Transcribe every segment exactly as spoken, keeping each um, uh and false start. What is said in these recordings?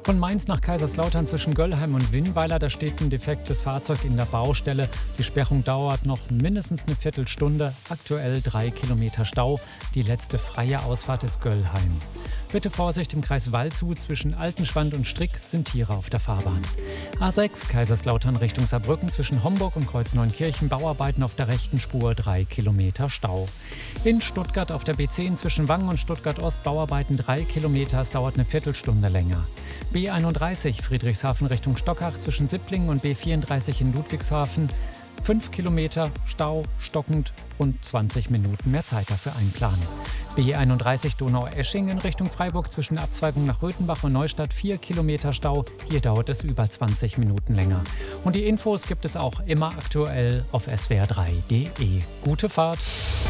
Von Mainz nach Kaiserslautern zwischen Göllheim und Winnweiler, da steht ein defektes Fahrzeug in der Baustelle. Die Sperrung dauert noch mindestens eine Viertelstunde. Aktuell drei Kilometer Stau. Die letzte freie Ausfahrt ist Göllheim. Bitte Vorsicht im Kreis Waldshut zwischen Altenschwand und Strick sind Tiere auf der Fahrbahn. A sechs Kaiserslautern Richtung Saarbrücken zwischen Homburg und Kreuzneunkirchen Bauarbeiten auf der rechten Spur, drei Kilometer Stau. In Stuttgart auf der B zehn zwischen Wangen und Stuttgart Ost Bauarbeiten drei Kilometer, es dauert eine Viertelstunde länger. B einunddreißig Friedrichshafen Richtung Stockach zwischen Sipplingen und B vierunddreißig in Ludwigshafen. fünf Kilometer Stau, stockend, rund zwanzig Minuten mehr Zeit dafür einplanen. B einunddreißig Donaueschingen Richtung Freiburg zwischen Abzweigung nach Röthenbach und Neustadt vier Kilometer Stau. Hier dauert es über zwanzig Minuten länger. Und die Infos gibt es auch immer aktuell auf S W R drei punkt de. Gute Fahrt!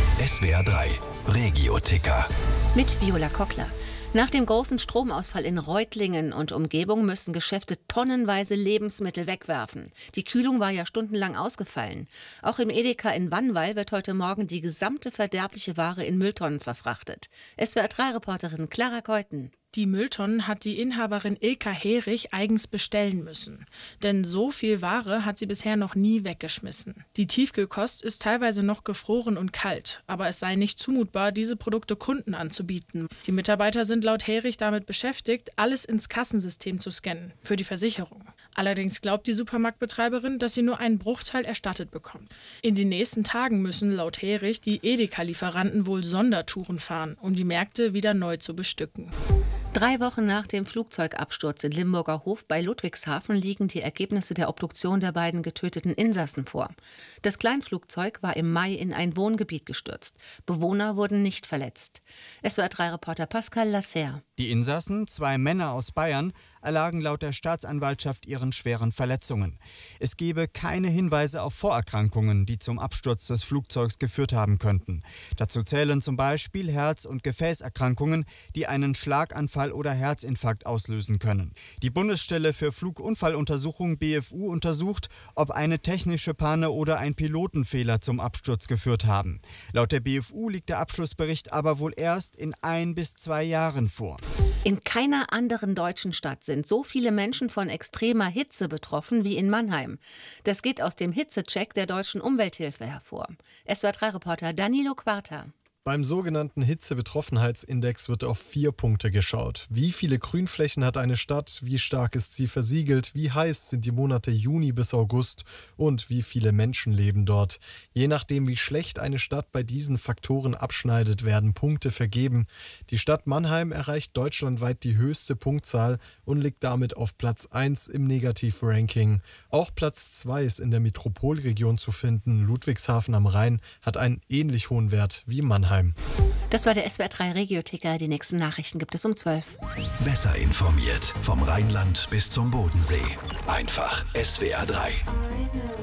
S W R drei Regio-Ticker. Mit Viola Kockler. Nach dem großen Stromausfall in Reutlingen und Umgebung müssen Geschäfte tonnenweise Lebensmittel wegwerfen. Die Kühlung war ja stundenlang ausgefallen. Auch im Edeka in Wannwall wird heute Morgen die gesamte verderbliche Ware in Mülltonnen verfrachtet. S W R drei Reporterin Clara Keuten. Die Mülltonnen hat die Inhaberin Ilka Herich eigens bestellen müssen. Denn so viel Ware hat sie bisher noch nie weggeschmissen. Die Tiefkühlkost ist teilweise noch gefroren und kalt. Aber es sei nicht zumutbar, diese Produkte Kunden anzubieten. Die Mitarbeiter sind laut Herich damit beschäftigt, alles ins Kassensystem zu scannen. Für die Versicherung. Allerdings glaubt die Supermarktbetreiberin, dass sie nur einen Bruchteil erstattet bekommt. In den nächsten Tagen müssen laut Herich die Edeka-Lieferanten wohl Sondertouren fahren, um die Märkte wieder neu zu bestücken. Drei Wochen nach dem Flugzeugabsturz in Limburger Hof bei Ludwigshafen liegen die Ergebnisse der Obduktion der beiden getöteten Insassen vor. Das Kleinflugzeug war im Mai in ein Wohngebiet gestürzt. Bewohner wurden nicht verletzt. S W R drei Reporter Pascal Lasserre. Die Insassen, zwei Männer aus Bayern, erlagen laut der Staatsanwaltschaft ihren schweren Verletzungen. Es gebe keine Hinweise auf Vorerkrankungen, die zum Absturz des Flugzeugs geführt haben könnten. Dazu zählen zum Beispiel Herz- und Gefäßerkrankungen, die einen Schlaganfall oder Herzinfarkt auslösen können. Die Bundesstelle für Flugunfalluntersuchung B F U untersucht, ob eine technische Panne oder ein Pilotenfehler zum Absturz geführt haben. Laut der B F U liegt der Abschlussbericht aber wohl erst in ein bis zwei Jahren vor. In keiner anderen deutschen Stadt sind so viele Menschen von extremer Hitze betroffen wie in Mannheim. Das geht aus dem Hitzecheck der Deutschen Umwelthilfe hervor. S W R drei Reporter Danilo Quarta. Beim sogenannten Hitzebetroffenheitsindex wird auf vier Punkte geschaut. Wie viele Grünflächen hat eine Stadt? Wie stark ist sie versiegelt? Wie heiß sind die Monate Juni bis August? Und wie viele Menschen leben dort? Je nachdem, wie schlecht eine Stadt bei diesen Faktoren abschneidet, werden Punkte vergeben. Die Stadt Mannheim erreicht deutschlandweit die höchste Punktzahl und liegt damit auf Platz eins im Negativ-Ranking. Auch Platz zwei ist in der Metropolregion zu finden. Ludwigshafen am Rhein hat einen ähnlich hohen Wert wie Mannheim. Das war der S W R drei Regio-Ticker. Die nächsten Nachrichten gibt es um zwölf. Besser informiert vom Rheinland bis zum Bodensee. Einfach S W R drei.